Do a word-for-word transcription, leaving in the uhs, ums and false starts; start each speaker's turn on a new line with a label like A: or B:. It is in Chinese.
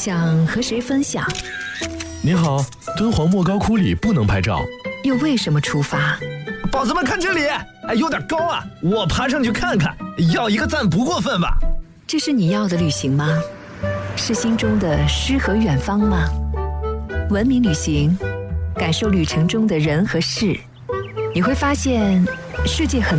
A: 想和谁分享？
B: 你好，敦煌莫高窟里不能拍照，
A: 又为什么出发？
C: 宝子们看这里，哎，有点高啊，我爬上去看看，要一个赞不过分吧？
A: 这是你要的旅行吗？是心中的诗和远方吗？文明旅行，感受旅程中的人和事，你会发现世界很